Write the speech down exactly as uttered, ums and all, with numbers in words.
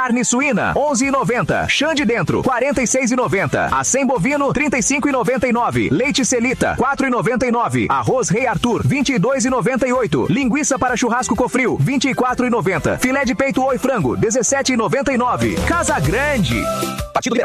Carne suína, onze e noventa. Chã de dentro, quarenta e seis e noventa. Acém bovino, trinta e cinco e noventa e nove. Leite Celita, quatro e noventa e nove. Arroz Rei Arthur, vinte e dois e noventa e oito. Linguiça para churrasco Cofril, vinte e quatro e noventa. Filé de peito oi frango, dezessete e noventa e nove. Casa Grande. Partido